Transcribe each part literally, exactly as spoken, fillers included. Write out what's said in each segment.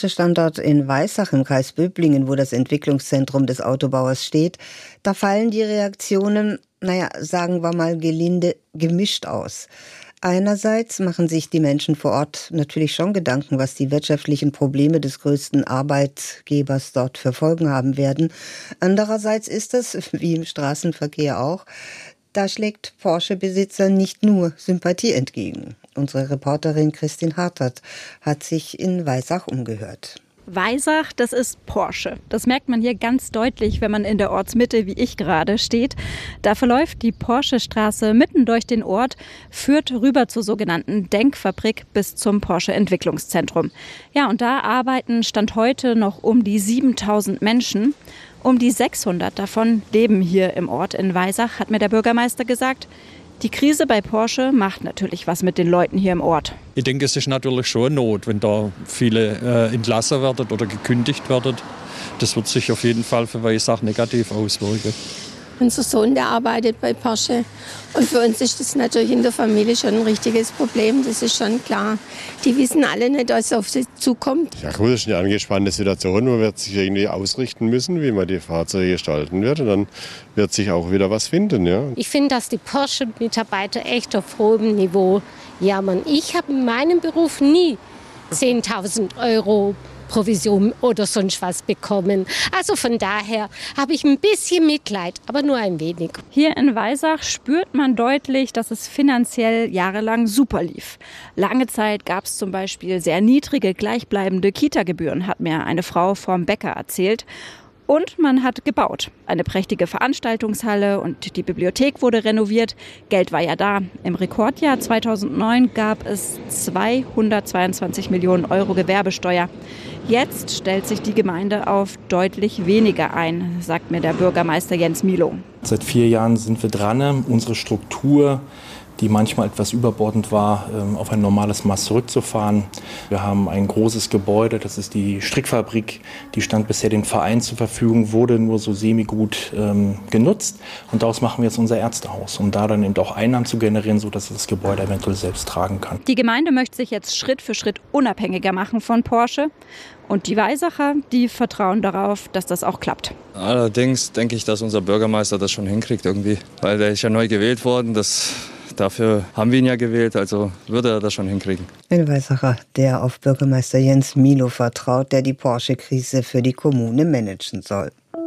Porsche-Standort in Weissach im Kreis Böblingen, wo das Entwicklungszentrum des Autobauers steht, da fallen die Reaktionen, naja, sagen wir mal gelinde, gemischt aus. Einerseits machen sich die Menschen vor Ort natürlich schon Gedanken, was die wirtschaftlichen Probleme des größten Arbeitgebers dort für Folgen haben werden. Andererseits ist es, wie im Straßenverkehr auch, da schlägt Porsche-Besitzer nicht nur Sympathie entgegen. Unsere Reporterin Christine Hartert hat sich in Weissach umgehört. Weissach, das ist Porsche. Das merkt man hier ganz deutlich, wenn man in der Ortsmitte, wie ich gerade, steht. Da verläuft die Porsche-Straße mitten durch den Ort, führt rüber zur sogenannten Denkfabrik bis zum Porsche-Entwicklungszentrum. Ja, und da arbeiten Stand heute noch um die siebentausend Menschen. Um die sechshundert davon leben hier im Ort in Weissach, hat mir der Bürgermeister gesagt. Die Krise bei Porsche macht natürlich was mit den Leuten hier im Ort. Ich denke, es ist natürlich schon Not, wenn da viele äh, entlassen werden oder gekündigt werden. Das wird sich auf jeden Fall für Weissach negativ auswirken. Unser Sohn, der arbeitet bei Porsche. Und für uns ist das natürlich in der Familie schon ein richtiges Problem, das ist schon klar. Die wissen alle nicht, was auf sie zukommt. Ja gut, das ist eine angespannte Situation. Man wird sich irgendwie ausrichten müssen, wie man die Fahrzeuge gestalten wird. Und dann wird sich auch wieder was finden. Ja. Ich finde, dass die Porsche-Mitarbeiter echt auf hohem Niveau jammern. Ich habe in meinem Beruf nie zehntausend Euro Provision oder sonst was bekommen. Also von daher habe ich ein bisschen Mitleid, aber nur ein wenig. Hier in Weissach spürt man deutlich, dass es finanziell jahrelang super lief. Lange Zeit gab es zum Beispiel sehr niedrige, gleichbleibende Kita-Gebühren, hat mir eine Frau vom Bäcker erzählt. Und man hat gebaut. Eine prächtige Veranstaltungshalle und die Bibliothek wurde renoviert. Geld war ja da. Im Rekordjahr zweitausendneun gab es zweihundertzweiundzwanzig Millionen Euro Gewerbesteuer. Jetzt stellt sich die Gemeinde auf deutlich weniger ein, sagt mir der Bürgermeister Jens Milo. Seit vier Jahren sind wir dran, unsere Struktur, die manchmal etwas überbordend war, auf ein normales Maß zurückzufahren. Wir haben ein großes Gebäude, das ist die Strickfabrik, die stand bisher dem Verein zur Verfügung, wurde nur so semi-gut ähm, genutzt. Und daraus machen wir jetzt unser Ärztehaus, um da dann eben auch Einnahmen zu generieren, sodass das Gebäude eventuell selbst tragen kann. Die Gemeinde möchte sich jetzt Schritt für Schritt unabhängiger machen von Porsche. Und die Weisacher, die vertrauen darauf, dass das auch klappt. Allerdings denke ich, dass unser Bürgermeister das schon hinkriegt irgendwie, weil der ist ja neu gewählt worden. Das Dafür haben wir ihn ja gewählt, also würde er das schon hinkriegen. Ein Weißacher, der auf Bürgermeister Jens Milo vertraut, der die Porsche-Krise für die Kommune managen soll.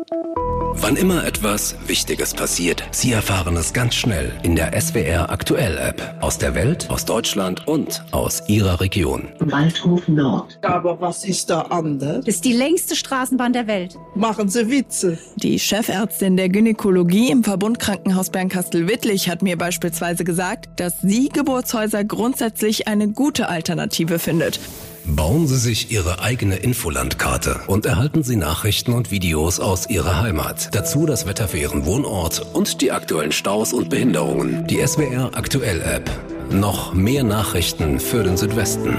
Wann immer etwas Wichtiges passiert, Sie erfahren es ganz schnell in der S W R Aktuell App. Aus der Welt, aus Deutschland und aus Ihrer Region. Waldhof Nord. Aber was ist da anders? Das ist die längste Straßenbahn der Welt. Machen Sie Witze. Die Chefärztin der Gynäkologie im Verbundkrankenhaus Bernkastel-Wittlich hat mir beispielsweise gesagt, dass sie Geburtshäuser grundsätzlich eine gute Alternative findet. Bauen Sie sich Ihre eigene Infolandkarte und erhalten Sie Nachrichten und Videos aus Ihrer Heimat. Dazu das Wetter für Ihren Wohnort und die aktuellen Staus und Behinderungen. Die S W R Aktuell App. Noch mehr Nachrichten für den Südwesten.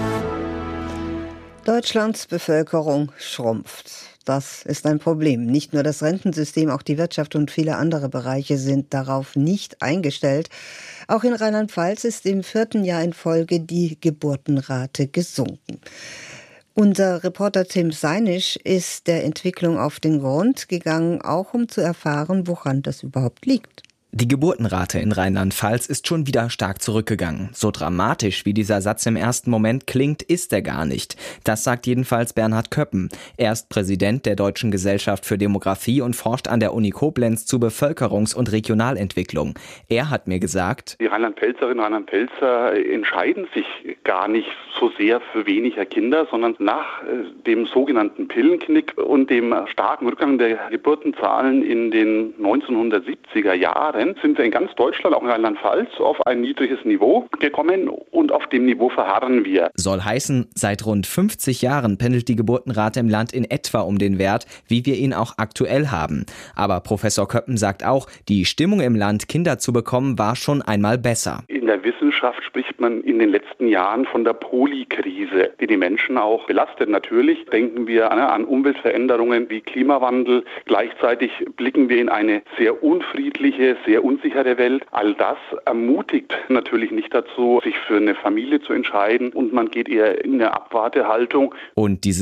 Deutschlands Bevölkerung schrumpft. Das ist ein Problem. Nicht nur das Rentensystem, auch die Wirtschaft und viele andere Bereiche sind darauf nicht eingestellt. Auch in Rheinland-Pfalz ist im vierten Jahr in Folge die Geburtenrate gesunken. Unser Reporter Tim Seinisch ist der Entwicklung auf den Grund gegangen, auch um zu erfahren, woran das überhaupt liegt. Die Geburtenrate in Rheinland-Pfalz ist schon wieder stark zurückgegangen. So dramatisch, wie dieser Satz im ersten Moment klingt, ist er gar nicht. Das sagt jedenfalls Bernhard Köppen. Er ist Präsident der Deutschen Gesellschaft für Demografie und forscht an der Uni Koblenz zu Bevölkerungs- und Regionalentwicklung. Er hat mir gesagt, die Rheinland-Pfälzerinnen und Rheinland-Pfälzer entscheiden sich gar nicht so sehr für weniger Kinder, sondern nach dem sogenannten Pillenknick und dem starken Rückgang der Geburtenzahlen in den neunzehnhundertsiebziger Jahren sind wir in ganz Deutschland, auch in Rheinland-Pfalz, auf ein niedriges Niveau gekommen und auf dem Niveau verharren wir. Soll heißen, seit rund fünfzig Jahren pendelt die Geburtenrate im Land in etwa um den Wert, wie wir ihn auch aktuell haben. Aber Professor Köppen sagt auch, die Stimmung im Land, Kinder zu bekommen, war schon einmal besser. In der Wissenschaft spricht man in den letzten Jahren von der Polykrise, die die Menschen auch belastet. Natürlich denken wir an, an Umweltveränderungen wie Klimawandel. Gleichzeitig blicken wir in eine sehr unfriedliche, sehr unsichere Welt. All das ermutigt natürlich nicht dazu, sich für eine Familie zu entscheiden und man geht eher in eine Abwartehaltung. Und diese